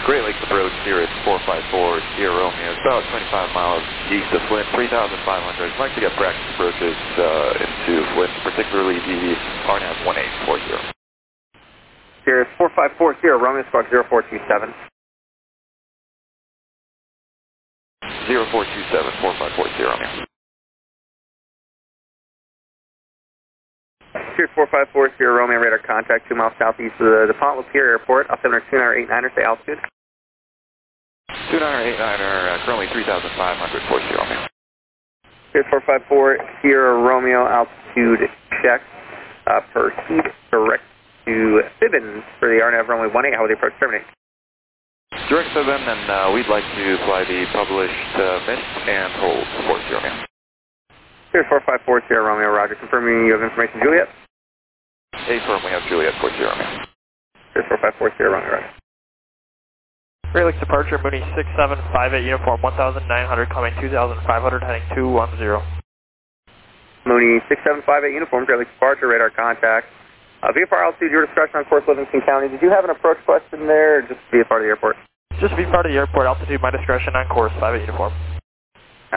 Great Lakes approach here at 454 Sierra Romeo. It's about 25 miles east of Flint, 3,500. I'd like to get practice approaches into Flint, particularly the RNAV 1840. Here is 4540 Romeo, squawk 0427. 0427, 4540 Romeo. Here's 4540 Romeo, radar contact 2 miles southeast of the Pont Lapeer Airport, altimeter 2989er, say altitude. 2989er, currently 3,500, 40 Romeo. Here's 454 Romeo, altitude check. Proceed direct to Fibbins for the RNAV runway 18, how will the approach terminate? Direct Fibbins, and we'd like to fly the published mist and hold 40 Romeo. Here's 4540 Romeo, roger, confirming you have information, Juliet. Affirm, we have Juliet 40 Romeo. Here's 4540 Romeo, roger. Great Lakes departure, Mooney 6758, uniform 1900, coming 2500, heading 210. Mooney 6758, uniform, Great Lakes departure, radar contact. VFR altitude, your discretion on course Livingston County. Did you have an approach question there, or just be a part of the airport? Just be part of the airport, altitude, my discretion on course, 58 uniform.